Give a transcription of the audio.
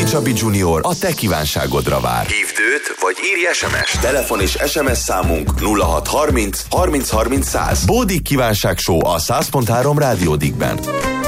Zsabi Junior a te kívánságodra vár. Hívd őt, vagy írj SMS-t. Telefon és SMS számunk 0630 30 30 100. Bódik kívánság show a 100.3 Rádió Dickben.